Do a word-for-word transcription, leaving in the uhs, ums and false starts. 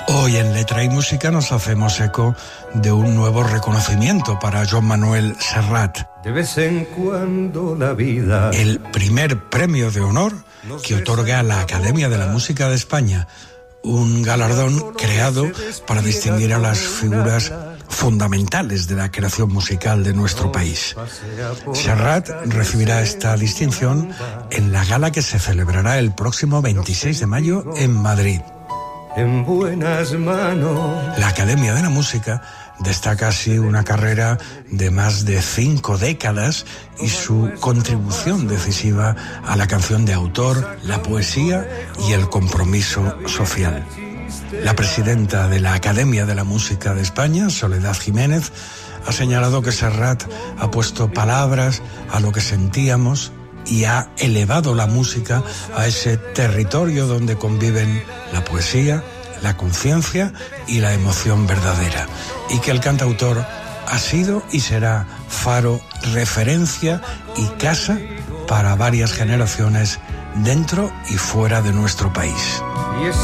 Hoy en Letra y Música nos hacemos eco de un nuevo reconocimiento para Joan Manuel Serrat. De vez en cuando la vida... El primer premio de honor que otorga la Academia de la Música de España, un galardón creado para distinguir a las figuras fundamentales de la creación musical de nuestro país. Serrat recibirá esta distinción en la gala que se celebrará el próximo veintiséis de mayo en Madrid. En buenas manos. La Academia de la Música destaca así una carrera de más de cinco décadas y su contribución decisiva a la canción de autor, la poesía y el compromiso social. La presidenta de la Academia de la Música de España, Soledad Jiménez, ha señalado que Serrat ha puesto palabras a lo que sentíamos y ha elevado la música a ese territorio donde conviven la poesía, la conciencia y la emoción verdadera, y que el cantautor ha sido y será faro, referencia y casa para varias generaciones dentro y fuera de nuestro país.